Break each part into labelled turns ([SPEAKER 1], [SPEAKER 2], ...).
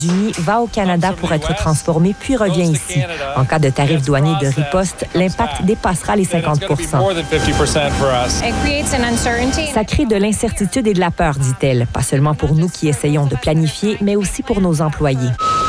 [SPEAKER 1] États-Unis va au Canada pour être transformé puis revient ici. En cas de tarifs douaniers de riposte, l'impact dépassera les 50 %. Ça crée de l'incertitude et de la peur, dit-elle, pas seulement pour nous qui essayons de planifier, mais aussi pour nos employés.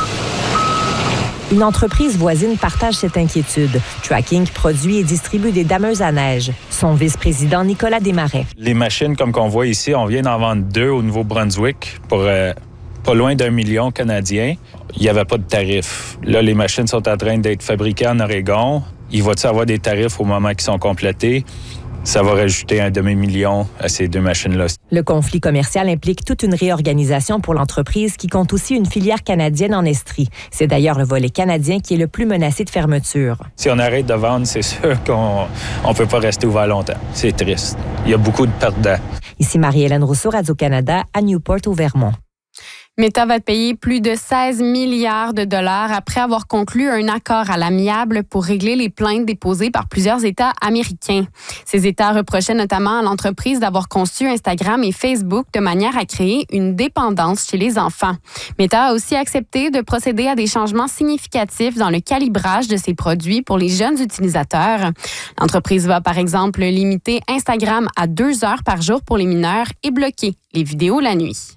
[SPEAKER 1] Une entreprise voisine partage cette inquiétude. Tracking produit et distribue des dameuses à neige. Son vice-président, Nicolas Desmarais.
[SPEAKER 2] Les machines, comme qu'on voit ici, on vient d'en vendre 2 au Nouveau-Brunswick pour pas loin d'1 million canadien. Il n'y avait pas de tarif. Là, les machines sont en train d'être fabriquées en Oregon. Il va-t-il avoir des tarifs au moment qu'ils sont complétés? Ça va rajouter un demi-million à ces 2 machines-là.
[SPEAKER 1] Le conflit commercial implique toute une réorganisation pour l'entreprise qui compte aussi une filière canadienne en Estrie. C'est d'ailleurs le volet canadien qui est le plus menacé de fermeture.
[SPEAKER 2] Si on arrête de vendre, c'est sûr qu'on ne peut pas rester ouvert longtemps. C'est triste. Il y a beaucoup de perdants.
[SPEAKER 1] Ici Marie-Hélène Rousseau, Radio-Canada, à Newport, au Vermont.
[SPEAKER 3] Meta va payer plus de 16 milliards de dollars après avoir conclu un accord à l'amiable pour régler les plaintes déposées par plusieurs États américains. Ces États reprochaient notamment à l'entreprise d'avoir conçu Instagram et Facebook de manière à créer une dépendance chez les enfants. Meta a aussi accepté de procéder à des changements significatifs dans le calibrage de ses produits pour les jeunes utilisateurs. L'entreprise va par exemple limiter Instagram à 2 heures par jour pour les mineurs et bloquer les vidéos la nuit.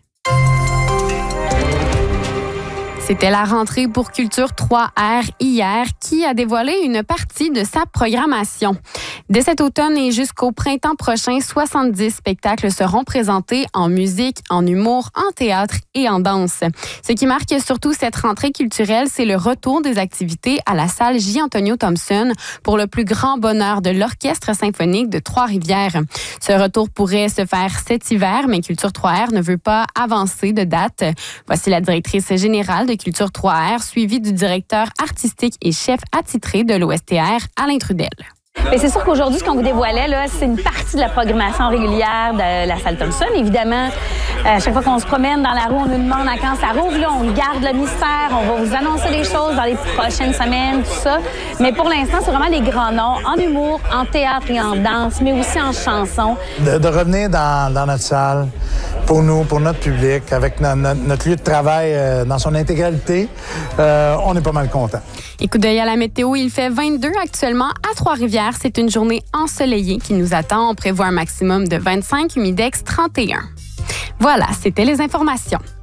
[SPEAKER 3] C'était la rentrée pour Culture 3R hier qui a dévoilé une partie de sa programmation. Dès cet automne et jusqu'au printemps prochain, 70 spectacles seront présentés en musique, en humour, en théâtre et en danse. Ce qui marque surtout cette rentrée culturelle, c'est le retour des activités à la salle J. Antonio Thompson pour le plus grand bonheur de l'Orchestre symphonique de Trois-Rivières. Ce retour pourrait se faire cet hiver, mais Culture 3R ne veut pas avancer de date. Voici la directrice générale de Culture 3R, suivie du directeur artistique et chef attitré de l'OSTR, Alain Trudel.
[SPEAKER 4] Bien, c'est sûr qu'aujourd'hui, ce qu'on vous dévoilait, là, c'est une partie de la programmation régulière de la salle Thompson. Évidemment, à chaque fois qu'on se promène dans la rue, on nous demande à quand ça rouvre. Là, on garde le mystère. On va vous annoncer les choses dans les prochaines semaines, tout ça. Mais pour l'instant, c'est vraiment les grands noms en humour, en théâtre et en danse, mais aussi en chanson. De revenir dans notre salle, pour nous, pour notre public, avec notre lieu de travail dans son intégralité, on est pas mal contents.
[SPEAKER 3] Et coup d'œil à la météo, il fait 22 actuellement à Trois-Rivières. C'est une journée ensoleillée qui nous attend. On prévoit un maximum de 25, humidex 31. Voilà, c'était les informations.